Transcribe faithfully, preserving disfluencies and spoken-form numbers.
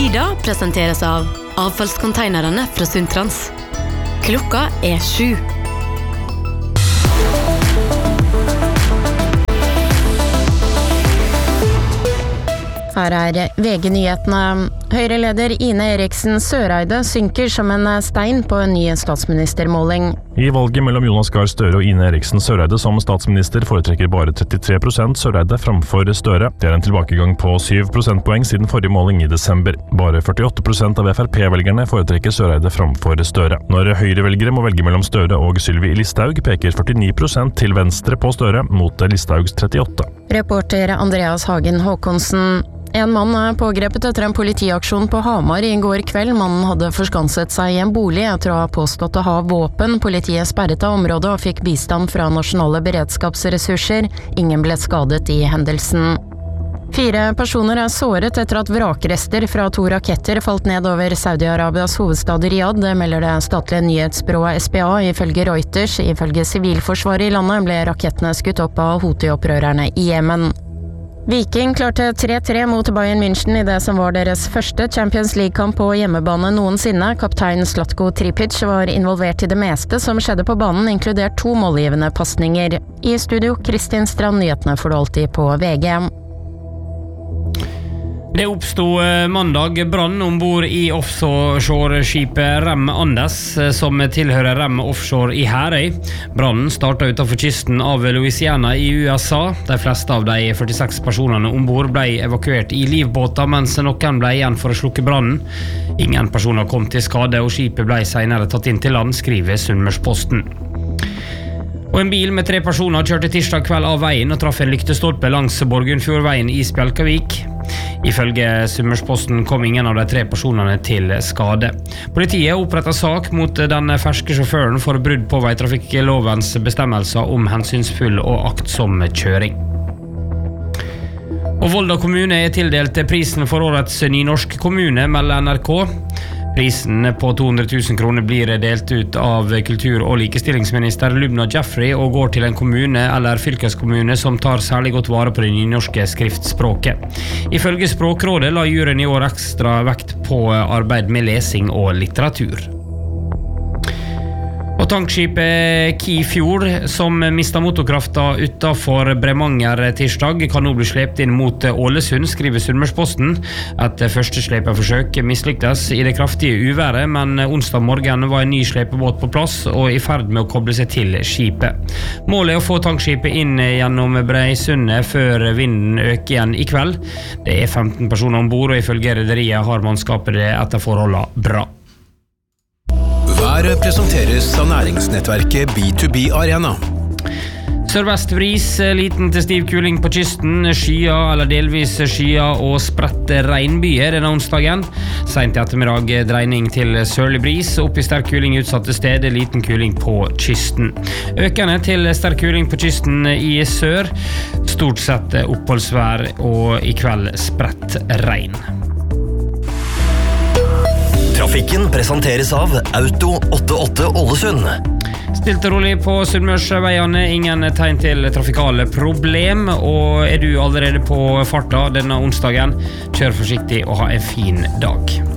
Tida presenteres av avfallskonteinerne fra Sundtrans. Klokka er sju. Her er V G-nyhetene. Høyre-leder Ine Eriksen Søreide synker som en stein på en ny statsministermåling. I valget mellom Jonas Gahr Støre og Ine Eriksen Søreide som statsminister foretrekker bare trettitre prosent Søreide framfor Støre. Det er en tilbakegang på syv prosentpoeng siden forrige måling i desember. Bare førtiåtte prosent av F R P-velgerne foretrekker Søreide framfor Støre. Når Høyre-velgere må velge mellom Støre og Sylvi Listhaug, peker førtini prosent til venstre på Støre mot Listhaugs trettiåtte. Reporter Andreas Hagen Håkonsen. En mann er pågrepet etter en politiaksjon på Hamar i går kveld. Mannen hadde forskanset seg i en bolig etter å ha påstått å ha våpen. Politiet sperret av området og fikk bistand fra nasjonale beredskapsressurser. Ingen ble skadet i hendelsen. Fire personer er såret etter at vrakrester fra to raketter falt ned over Saudi-Arabias hovedstad Riyadh. Det melder det statlige nyhetsbyrået S P A ifølge Reuters. Ifølge sivilforsvaret i landet ble rakettene skutt opp av Houthi-opprørerne i Jemen. Viking klarte tre tre mot Bayern München i det som var deres første Champions League-kamp på hjemmebane noensinne. Kaptein Zlatko Tripic var involvert i det meste som skjedde på banen, inkludert to målgivende passninger. I studio, Kristin Strand, nyhetene får du alltid på V G. Det oppstod mandag brann ombord i offshore-skipet Rem Andes, som tilhører Rem Offshore i Herøy. Brannen startet utenfor kysten av Louisiana i U S A. De fleste av de førtiseks personene ombord ble evakuert i livbåter, mens noen ble igjen for å slukke brannen. Ingen personer kom til skade, og skipet ble senere tatt inn til land, skriver Sunnmørsposten. Og en bil med tre personer kjørte tirsdag kveld av veien og traff en lyktestolpe langs Borgundfjordveien i Spjelkavik. Ifølge Sunnmørsposten kom ingen av de tre personene til skade. Politiet opprettet sak mot den ferske sjåføren for brudd på veitrafikklovens bestemmelser om hensynsfull og aktsom kjøring. Og Volda kommune er tildelt prisen for årets nynorsk kommune, melder N R K. Prisen på to hundre tusen kroner blir delt ut av kultur- og likestillingsminister Lubna Jeffrey og går til en kommune eller fylkeskommune som tar særlig godt vare på det nynorske skriftspråket. Ifølge Språkrådet la juryen i år ekstra vekt på arbeid med lesing og litteratur. Og tankskipet Kifjord, som mistet motorkrafta utenfor Bremanger tirsdag, kan nå bli slept inn mot Ålesund, skriver Sunnmørsposten. Et første slepeforsøk mislyktes i det kraftige uværet, men onsdag morgen var en ny slepebåt på plass og i ferd med å koble seg til skipet. Målet er å få tankskipet inn gjennom Breisundet før vinden øker igjen i kveld. Det er femten personer ombord, og ifølge rederiet har mannskapet det etter forholdene bra. Været presenteres av næringsnettverket B to B Arena. Sørvest bris, liten til stiv kuling på kysten, skya eller delvis skya og spredt regnbyger denne onsdagen. Sent i ettermiddag dreining til sørlig bris, opp i sterk kuling utsatte steder, liten kuling på kysten. Økende til sterk kuling på kysten i sør, stort sett oppholdsvær og i kveld spredt regn. Trafikken presenteres av Auto åttiåtte Ålesund. Stilt og rolig på Sunnmørsveiene, ingen tegn til trafikale problem, og er du allerede på farta denne onsdagen, kjør forsiktig og ha en fin dag.